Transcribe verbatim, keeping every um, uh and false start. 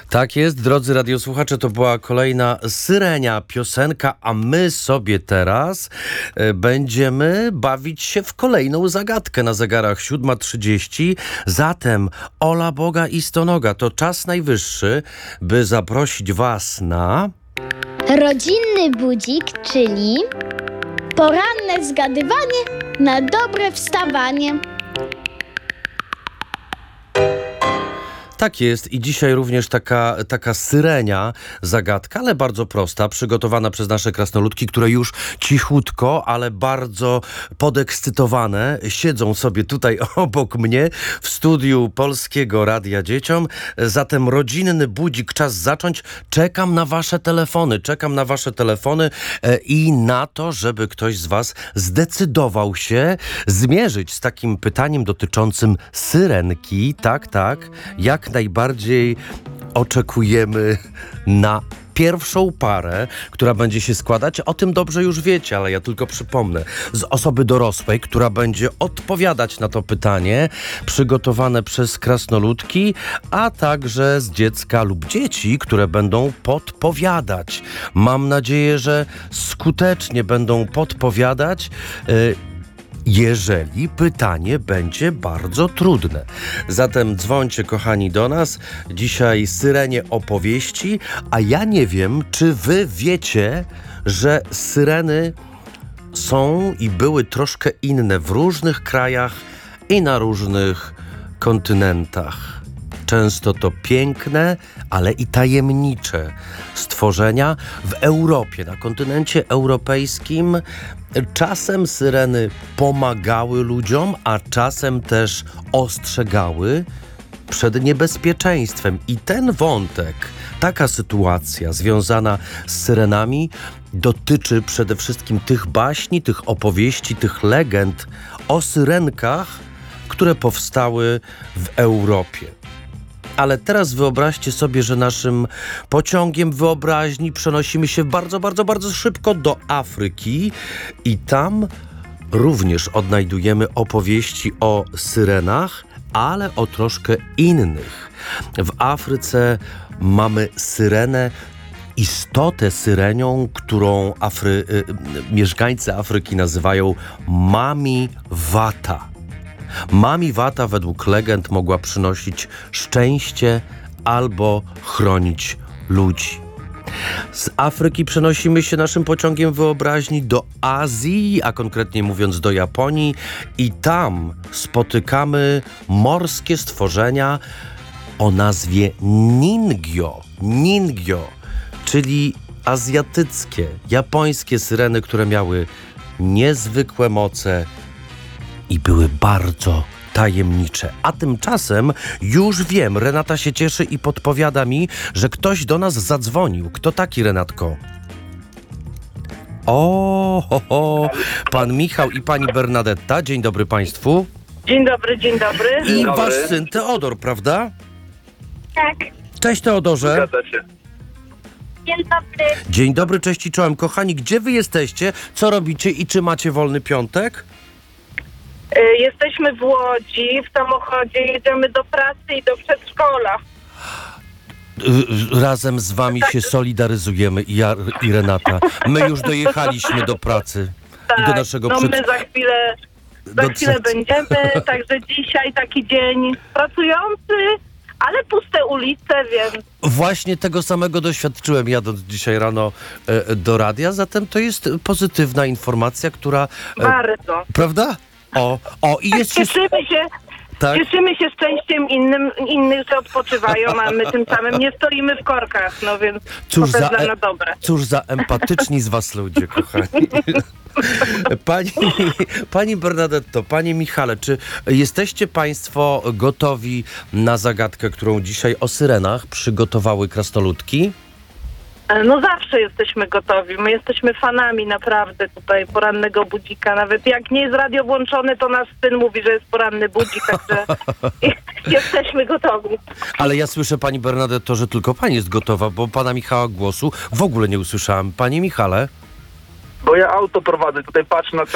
Tak jest, drodzy radiosłuchacze, to była kolejna syrenia piosenka, a my sobie teraz e, będziemy bawić się w kolejną zagadkę na zegarach siódma trzydzieści. Zatem ola Boga i stonoga, to czas najwyższy, by zaprosić was na... Rodzinny budzik, czyli poranne zgadywanie na dobre wstawanie. Tak jest i dzisiaj również taka, taka syrenia zagadka, ale bardzo prosta, przygotowana przez nasze krasnoludki, które już cichutko, ale bardzo podekscytowane siedzą sobie tutaj obok mnie w studiu Polskiego Radia Dzieciom. Zatem rodzinny budzik, czas zacząć. Czekam na wasze telefony, czekam na wasze telefony e, i na to, żeby ktoś z was zdecydował się zmierzyć z takim pytaniem dotyczącym syrenki. Tak, tak, jak najbardziej oczekujemy na pierwszą parę, która będzie się składać, o tym dobrze już wiecie, ale ja tylko przypomnę, z osoby dorosłej, która będzie odpowiadać na to pytanie, przygotowane przez krasnoludki, a także z dziecka lub dzieci, które będą podpowiadać. Mam nadzieję, że skutecznie będą podpowiadać, yy, jeżeli pytanie będzie bardzo trudne. Zatem dzwońcie, kochani, do nas. Dzisiaj syrenie opowieści, a ja nie wiem, czy wy wiecie, że syreny są i były troszkę inne w różnych krajach i na różnych kontynentach. Często to piękne, ale i tajemnicze stworzenia. W Europie, na kontynencie europejskim, czasem syreny pomagały ludziom, a czasem też ostrzegały przed niebezpieczeństwem. I ten wątek, taka sytuacja związana z syrenami dotyczy przede wszystkim tych baśni, tych opowieści, tych legend o syrenkach, które powstały w Europie. Ale teraz wyobraźcie sobie, że naszym pociągiem wyobraźni przenosimy się bardzo, bardzo, bardzo szybko do Afryki i tam również odnajdujemy opowieści o syrenach, ale o troszkę innych. W Afryce mamy syrenę, istotę syrenią, którą Afry... mieszkańcy Afryki nazywają Mami Wata. Mami Wata według legend mogła przynosić szczęście albo chronić ludzi. Z Afryki przenosimy się naszym pociągiem wyobraźni do Azji, a konkretnie mówiąc do Japonii, i tam spotykamy morskie stworzenia o nazwie Ningyo. Ningyo, czyli azjatyckie, japońskie syreny, które miały niezwykłe moce i były bardzo tajemnicze. A tymczasem już wiem, Renata się cieszy i podpowiada mi, że ktoś do nas zadzwonił. Kto taki, Renatko? O, ho, ho. Pan Michał i pani Bernadetta. Dzień dobry państwu. Dzień dobry, dzień dobry. I Dzień wasz dobry. syn Teodor, prawda? Tak. Cześć, Teodorze. Zgadza się. Dzień dobry. Dzień dobry, cześć i czołem. Kochani, gdzie wy jesteście? Co robicie i czy macie wolny piątek? Y, Jesteśmy w Łodzi, w samochodzie, jedziemy do pracy i do przedszkola. Y, Razem z wami się solidaryzujemy i ja i Renata. My już dojechaliśmy do pracy i do naszego no przed... my za chwilę, za do chwilę przed- będziemy, także dzisiaj taki dzień pracujący, ale puste ulice, więc Właśnie tego samego doświadczyłem, jadąc dzisiaj rano e, do radia, zatem to jest pozytywna informacja, która... E, bardzo. prawda? O, o i jest się... Cieszymy się, Tak? cieszymy się szczęściem innym, innych, że odpoczywają, a my tym samym nie stoimy w korkach, no więc Cóż to za, też dla e- nas dobre. cóż za empatyczni z was ludzie, kochani. Pani, pani Bernadetto, panie Michale, czy jesteście państwo gotowi na zagadkę, którą dzisiaj o syrenach przygotowały krasnoludki? No zawsze jesteśmy gotowi. My jesteśmy fanami naprawdę tutaj porannego budzika. Nawet jak nie jest radio włączone, to nasz syn mówi, że jest poranny budzik, także jesteśmy gotowi. Ale ja słyszę, pani Bernadetto, że tylko pani jest gotowa, bo pana Michała głosu w ogóle nie usłyszałam. Panie Michale? Bo ja auto prowadzę, tutaj patrzę na